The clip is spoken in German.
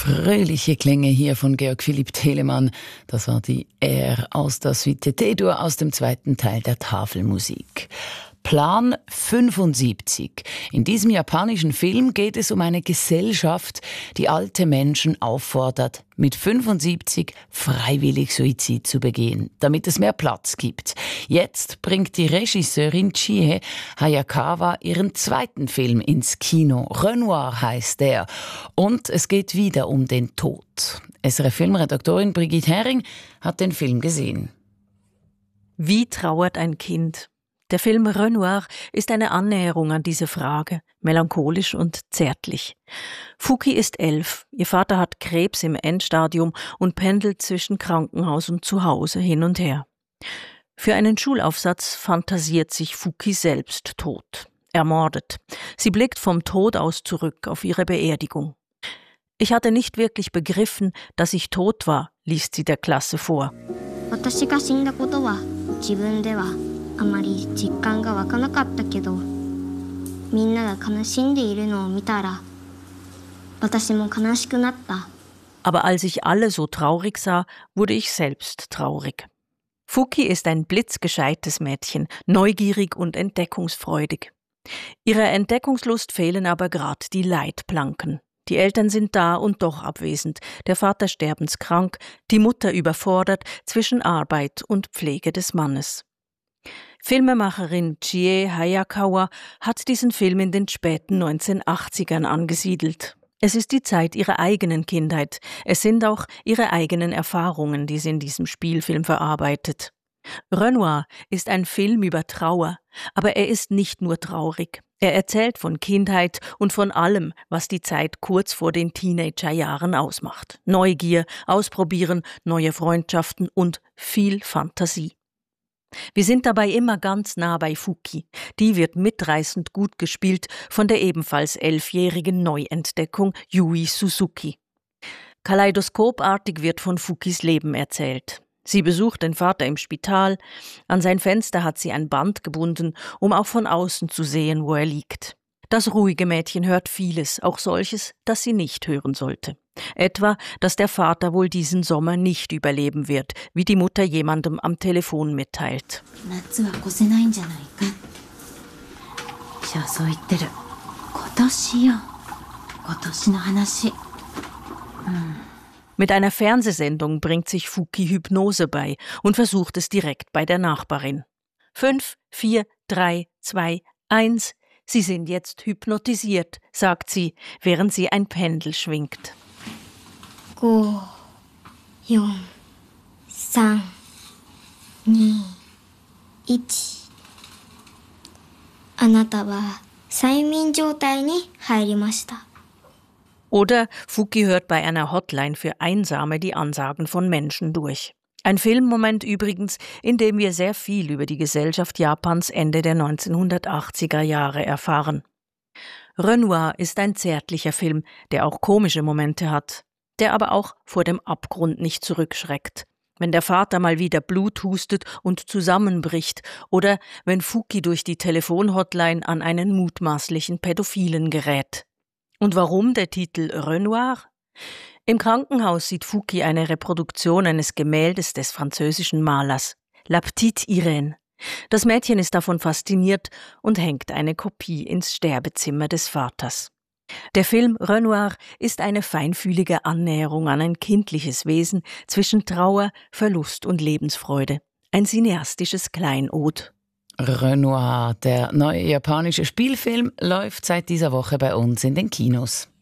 Fröhliche Klänge hier von Georg Philipp Telemann. Das war die Air aus der Suite T-Dur aus dem zweiten Teil der Tafelmusik. Plan 75. In diesem japanischen Film geht es um eine Gesellschaft, die alte Menschen auffordert, mit 75 freiwillig Suizid zu begehen, damit es mehr Platz gibt. Jetzt bringt die Regisseurin Chie Hayakawa ihren zweiten Film ins Kino. Renoir heißt der. Und es geht wieder um den Tod. SRF-Filmredaktorin Brigitte Hering hat den Film gesehen. Wie trauert ein Kind? Der Film Renoir ist eine Annäherung an diese Frage, melancholisch und zärtlich. Fuki ist 11, ihr Vater hat Krebs im Endstadium und pendelt zwischen Krankenhaus und Zuhause hin und her. Für einen Schulaufsatz fantasiert sich Fuki selbst tot, ermordet. Sie blickt vom Tod aus zurück auf ihre Beerdigung. Ich hatte nicht wirklich begriffen, dass ich tot war, liest sie der Klasse vor. 私が死んだことは自分ではあまり実感が湧かなかったけど、みんなが悲しんでいるのを見たら、私も悲しくなった。 Aber als ich alle so traurig sah, wurde ich selbst traurig. Fuki ist ein blitzgescheites Mädchen, neugierig und entdeckungsfreudig. Ihrer Entdeckungslust fehlen aber gerade die Leitplanken. Die Eltern sind da und doch abwesend, der Vater sterbenskrank, die Mutter überfordert zwischen Arbeit und Pflege des Mannes. Filmemacherin Chie Hayakawa hat diesen Film in den späten 1980ern angesiedelt. Es ist die Zeit ihrer eigenen Kindheit. Es sind auch ihre eigenen Erfahrungen, die sie in diesem Spielfilm verarbeitet. Renoir ist ein Film über Trauer, aber er ist nicht nur traurig. Er erzählt von Kindheit und von allem, was die Zeit kurz vor den Teenagerjahren ausmacht. Neugier, Ausprobieren, neue Freundschaften und viel Fantasie. Wir sind dabei immer ganz nah bei Fuki. Die wird mitreißend gut gespielt von der ebenfalls 11-jährigen Neuentdeckung Yui Suzuki. Kaleidoskopartig wird von Fukis Leben erzählt. Sie besucht den Vater im Spital. An sein Fenster hat sie ein Band gebunden, um auch von außen zu sehen, wo er liegt. Das ruhige Mädchen hört vieles, auch solches, das sie nicht hören sollte. Etwa, dass der Vater wohl diesen Sommer nicht überleben wird, wie die Mutter jemandem am Telefon mitteilt. Mit einer Fernsehsendung bringt sich Fuki Hypnose bei und versucht es direkt bei der Nachbarin. 5, 4, 3, 2, 1. Sie sind jetzt hypnotisiert, sagt sie, während sie ein Pendel schwingt. 5、4、3、2、1。あなたは催眠状態に入りました。 Oder Fuki hört bei einer Hotline für Einsame die Ansagen von Menschen durch. Ein Filmmoment übrigens, in dem wir sehr viel über die Gesellschaft Japans Ende der 1980er Jahre erfahren. Renoir ist ein zärtlicher Film, der auch komische Momente hat, der aber auch vor dem Abgrund nicht zurückschreckt. Wenn der Vater mal wieder Blut hustet und zusammenbricht oder wenn Fuki durch die Telefonhotline an einen mutmaßlichen Pädophilen gerät. Und warum der Titel Renoir? Im Krankenhaus sieht Fuki eine Reproduktion eines Gemäldes des französischen Malers, La Petite Irène. Das Mädchen ist davon fasziniert und hängt eine Kopie ins Sterbezimmer des Vaters. Der Film Renoir ist eine feinfühlige Annäherung an ein kindliches Wesen zwischen Trauer, Verlust und Lebensfreude. Ein cineastisches Kleinod. Renoir, der neue japanische Spielfilm, läuft seit dieser Woche bei uns in den Kinos.